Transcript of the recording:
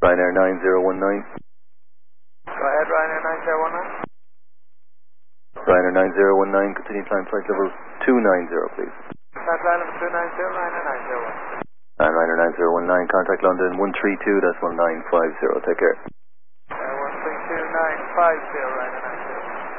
Ryanair 9019. Go ahead, Ryanair 9019. Ryanair 9019, continue climb flight level 290, please. Flight level 290, Ryanair 901. And Ryanair 9019, contact London 132, that's 1950, take care. 132, 950, Ryanair 901.